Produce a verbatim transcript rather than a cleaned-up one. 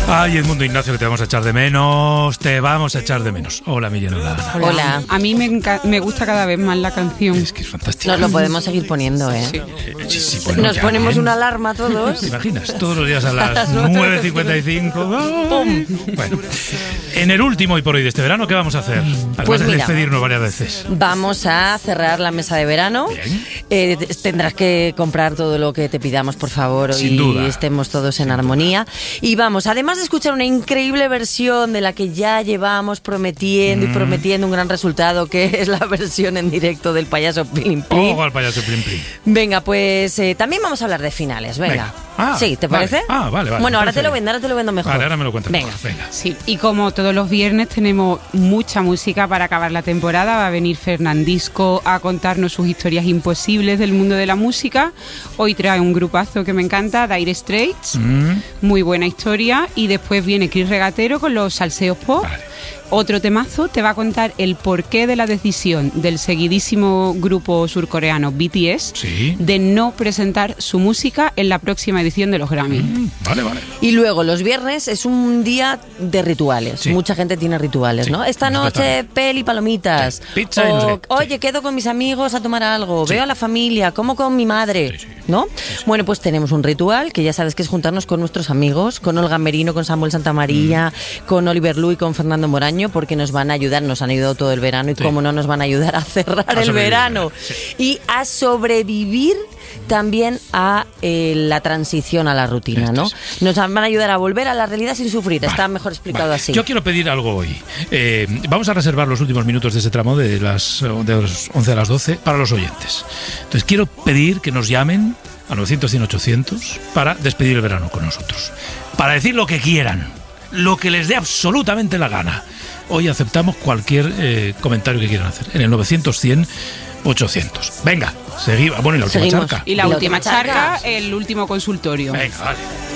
Ay, Edmundo Ignacio, que te vamos a echar de menos. Te vamos a echar de menos. Hola, Miriam. Hola. Hola. A mí me, enca- me gusta cada vez más la canción. Es que es fantástico. Nos lo podemos seguir poniendo, ¿eh? Sí. Eh, sí, sí, bueno, Nos ya, ponemos bien. una alarma todos. ¿Te imaginas? Todos los días a las nueve nueve cincuenta y cinco. ¡Pum! Bueno, en el último y por hoy de este verano, ¿qué vamos a hacer? Además Pues de mira. despedirnos varias veces. Vamos a cerrar la mesa de verano. Bien. Eh, t- tendrás que comprar todo lo que te pidamos, por favor, Sin y duda. estemos todos en armonía. Y vamos, además de escuchar una increíble versión de la que ya llevamos prometiendo Mm. y prometiendo un gran resultado, que es la versión en directo del payaso Plim Plim. Ojo al payaso Plim Plim. Venga, pues eh, también vamos a hablar de finales, venga. Venga. Ah, sí, ¿te vale. parece? Ah, vale, vale. Bueno, ahora te Perfecto. lo vendo, ahora te lo vendo mejor. Vale, ahora me lo cuentas. Venga. mejor. Venga. Sí, y como todos los viernes tenemos mucha música para acabar la temporada, va a venir Fernandisco a contarnos sus historias imposibles del mundo de la música. Hoy trae un grupazo que me encanta, Dire Straits, Mm, muy buena historia, y después viene Chris Regatero con los salseos pop. Vale. Otro temazo te va a contar el porqué de la decisión del seguidísimo grupo surcoreano B T S Sí. de no presentar su música en la próxima edición de los Grammy. Mm, Vale, vale. Y luego, los viernes es un día de rituales. Sí. Mucha gente tiene rituales, Sí, ¿no? Esta noche, completamente. peli, palomitas. Sí, pizza y no sé O, qué. oye, Sí. quedo con mis amigos a tomar algo. Sí. Veo a la familia, como con mi madre, Sí, sí. ¿no? Bueno, pues tenemos un ritual que ya sabes que es juntarnos con nuestros amigos, con Olga Merino, con Samuel Santamaría, Mm. con Oliver Lu y con Fernando Moraño, porque nos van a ayudar, nos han ayudado todo el verano y Sí. cómo no nos van a ayudar a cerrar A el sobrevivir, verano. sí. Y a sobrevivir también a eh, la transición a la rutina, Esto ¿no? es. Nos van a ayudar a volver a la realidad sin sufrir. Vale, Está mejor explicado vale. así. Yo quiero pedir algo hoy. Eh, vamos a reservar los últimos minutos de ese tramo de las, de las once a las doce para los oyentes. Entonces quiero pedir que nos llamen a novecientos, cien, ochocientos para despedir el verano con nosotros. Para decir lo que quieran, lo que les dé absolutamente la gana. Hoy aceptamos cualquier eh, comentario que quieran hacer. En el novecientos, cien, ochocientos. Venga, seguimos. Bueno, y la última Seguimos. charca. Y la Y la última última charca. charca, el último consultorio. Venga, vale.